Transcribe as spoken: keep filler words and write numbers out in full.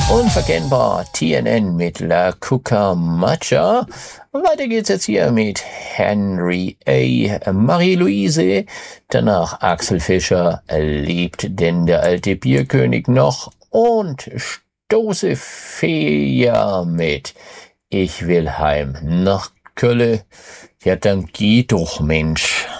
Unverkennbar T N N mit La Cucaracha. Weiter geht's jetzt hier mit Henry A. Marie-Louise. Danach Axel Fischer. Lebt denn der alte Bierkönig noch? Und Stoße Fea mit Ich will heim nach Kölle. Ja, dann geh doch, Mensch.